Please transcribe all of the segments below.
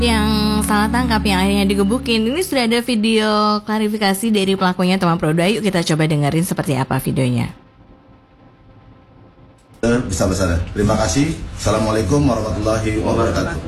yang salah tangkap, yang akhirnya digebukin. Ini sudah ada video klarifikasi dari pelakunya teman Pro 2. Yuk kita coba dengerin seperti apa videonya. Bisa besar. Terima kasih. Assalamualaikum warahmatullahi wabarakatuh.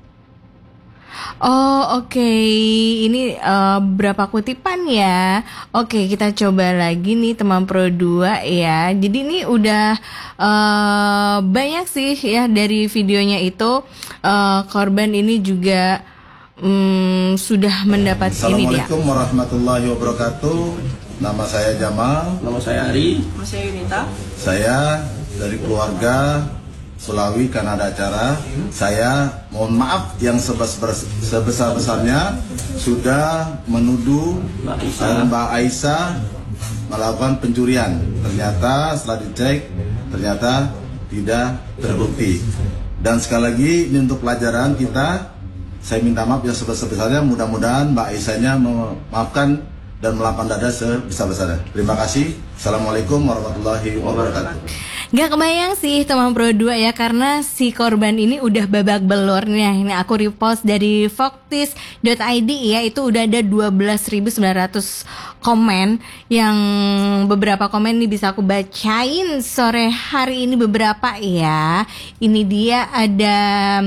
Oh oke. Ini berapa kutipan ya? Oke, kita coba lagi nih teman Pro 2 ya. Jadi ini udah banyak sih ya dari videonya itu. Korban ini juga sudah mendapat ini dia. Assalamualaikum warahmatullahi wabarakatuh. Nama saya Jamal. Nama saya Ari. Nama saya Yunita. Saya dari keluarga Sulawi Kanada Acara. Saya mohon maaf yang sebesar-besarnya sudah menuduh Mbak Aisyah melakukan pencurian. Ternyata setelah dicek ternyata tidak terbukti. Dan sekali lagi ini untuk pelajaran kita. Saya minta maaf yang sebesar-besarnya. Mudah-mudahan Mbak Aisyahnya memaafkan dan melapang dada sebesar-besarnya. Terima kasih. Assalamualaikum warahmatullahi wabarakatuh. Gak kebayang sih teman Pro 2 ya, karena si korban ini udah babak belurnya. Ini aku repost dari Voktis.id ya, itu udah ada 12.900 komen. Yang beberapa komen nih bisa aku bacain sore hari ini beberapa ya. Ini dia ada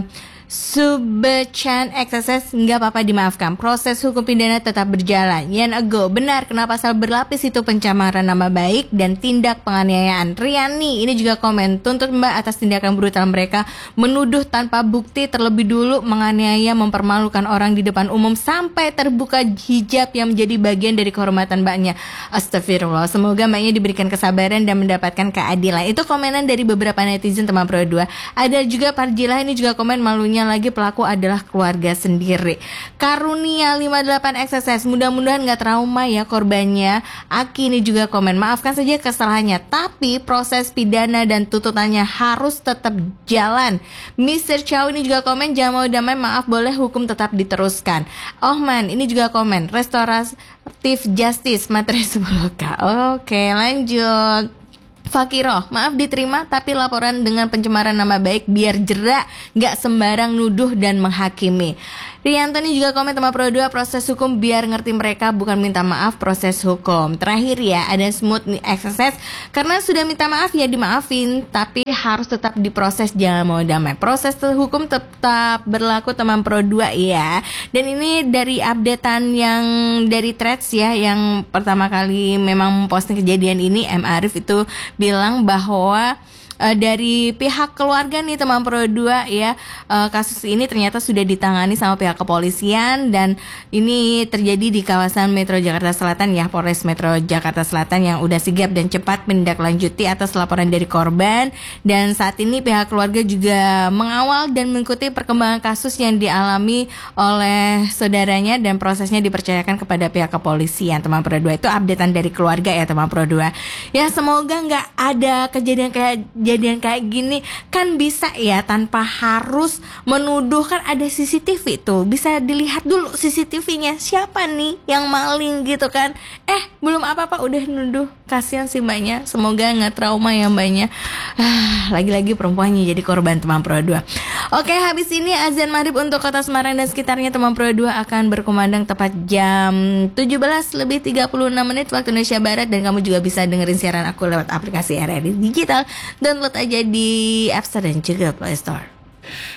Subchan XSS, nggak apa-apa dimaafkan. Proses hukum pidana tetap berjalan. Yan Ago, benar kena pasal berlapis itu pencemaran nama baik dan tindak penganiayaan. Riani, ini juga komen, tuntut Mbak atas tindakan brutal mereka menuduh tanpa bukti, terlebih dulu menganiaya, mempermalukan orang di depan umum sampai terbuka hijab yang menjadi bagian dari kehormatan Mbaknya. Astagfirullah, semoga Mbaknya diberikan kesabaran dan mendapatkan keadilan. Itu komenan dari beberapa netizen teman Pro 2. Ada juga Parjilah, ini juga komen, malunya lagi pelaku adalah keluarga sendiri. Karunia 58 XSS, mudah-mudahan gak trauma ya korbannya. Aki ini juga komen, maafkan saja kesalahannya, tapi proses pidana dan tuntutannya harus tetap jalan. Mr. Chow ini juga komen, jangan mau damai, maaf boleh hukum tetap diteruskan. Ohman ini juga komen, restoratif justice materi sebelumnya. Oke, lanjut. Fakiroh, maaf diterima tapi laporan dengan pencemaran nama baik biar jerak, gak sembarang nuduh dan menghakimi. Rianto ini juga komen teman Pro 2, proses hukum biar ngerti mereka, bukan minta maaf proses hukum. Terakhir ya ada Smooth nih XSS, karena sudah minta maaf ya dimaafin, tapi harus tetap diproses, jangan mau damai. Proses hukum tetap berlaku teman Pro 2 ya. Dan ini dari updatean yang dari Threads ya, yang pertama kali memang memposting kejadian ini, M. Arif itu bilang bahwa dari pihak keluarga nih teman Pro 2 ya, kasus ini ternyata sudah ditangani sama pihak kepolisian dan ini terjadi di kawasan Metro Jakarta Selatan ya, Polres Metro Jakarta Selatan yang udah sigap dan cepat menindaklanjuti atas laporan dari korban. Dan saat ini pihak keluarga juga mengawal dan mengikuti perkembangan kasus yang dialami oleh saudaranya dan prosesnya dipercayakan kepada pihak kepolisian teman Pro 2. Itu updatean dari keluarga ya teman Pro 2. Ya semoga nggak ada kejadian kayak gini, kan bisa ya tanpa harus menuduh, kan ada CCTV tuh, bisa dilihat dulu CCTV-nya siapa nih yang maling gitu kan. Belum apa-apa udah nuduh, kasihan sih Mbaknya, semoga nggak trauma ya Mbaknya. Lagi-lagi perempuannya jadi korban teman Pro 2. Oke, habis ini azan maghrib untuk kota Semarang dan sekitarnya teman Pro 2 akan berkumandang tepat jam 17:36 waktu Indonesia Barat, dan kamu juga bisa dengerin siaran aku lewat aplikasi RRI Digital. Download aja di App Store dan juga Play Store.